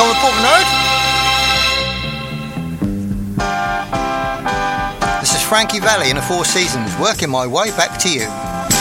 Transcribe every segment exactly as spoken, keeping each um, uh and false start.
Tom of Portman Road. This is Frankie Valli in the Four Seasons, working my way back to you.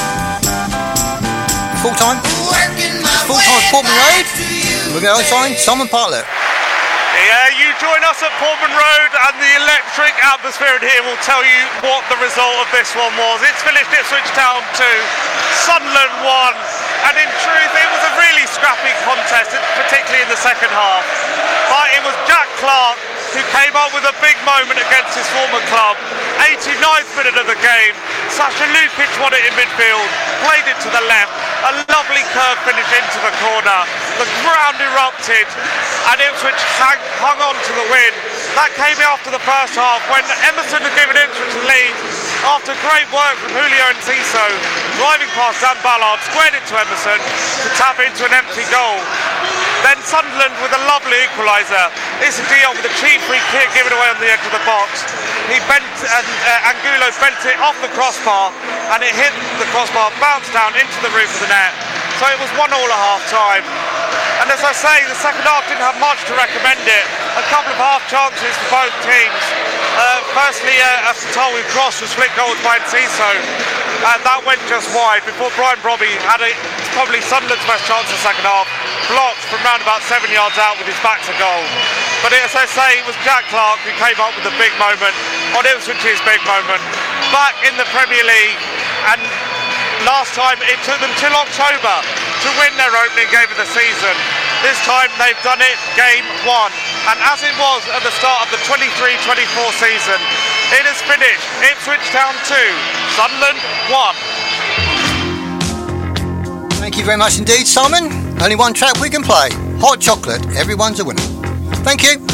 Full time. Full time Portman Road. We're going to sign Simon Bartlett. Yeah, you join us at Portman Road and the electric atmosphere in here will tell you what the result of this one was. It's finished Ipswich Town two, Sunderland one, and in truth it was a really scrappy contest, particularly in the second half. But it was Jack Clark who came up with a big moment against his former club. eighty-ninth minute of the game, Sasha Lukic won it in midfield, played it to the left, a lovely curve finish into the corner. The ground erupted and Ipswich hung, hung on to the win. That came after the first half when Emerson had given Ipswich the lead after great work from Julio Enciso, driving past Dan Ballard, squared it to Emerson to tap into an empty goal. Then Sunderland with a lovely equaliser. Issa Diop with a cheap free kick given away on the edge of the box. He bent and uh, Angulo bent it off the crossbar and it hit the crossbar, bounced down into the roof of the net. So it was one all at half time. And as I say, the second half didn't have much to recommend it. A couple of half chances for both teams. Uh, firstly, uh, a Fatawi cross was split goals by Enciso. And that went just wide before Brian Brobby had a, probably Sunderland's best chance in the second half, blocked from round about seven yards out with his back to goal. But as I say, it was Jack Clark who came up with the big moment, on Ipswich's big moment, back in the Premier League. And last time it took them till October to win their opening game of the season. This time they've done it game one. And as it was at the start of the twenty-three twenty-four season, it has finished Ipswich Town two, Sunderland one. Thank you very much indeed, Simon. Only one track we can play. Hot Chocolate, Everyone's a Winner. Thank you.